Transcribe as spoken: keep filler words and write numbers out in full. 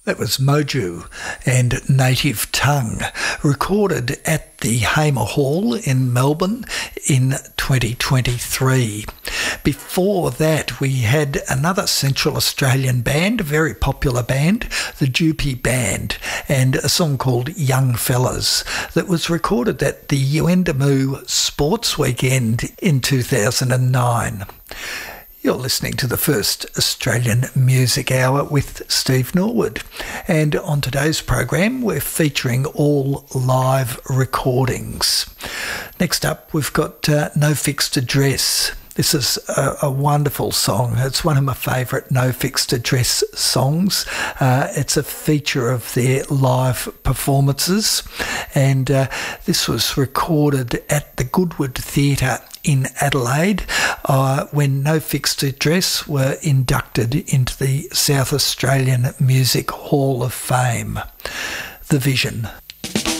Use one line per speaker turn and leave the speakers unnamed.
That was Moju and Native Tongue, recorded at the Hamer Hall in Melbourne in twenty twenty-three. Before that, we had another Central Australian band, a very popular band, the Dupie Band, and a song called Young Fellas that was recorded at the Yuendamu Sports Weekend in two thousand nine. You're listening to the first Australian Music Hour with Steve Norwood. And on today's program, we're featuring all live recordings. Next up, we've got uh, No Fixed Address. This is a, a wonderful song. It's one of my favourite No Fixed Address songs. Uh, it's a feature of their live performances. And uh, this was recorded at the Goodwood Theatre in Adelaide uh, when No Fixed Address were inducted into the South Australian Music Hall of Fame. The Vision.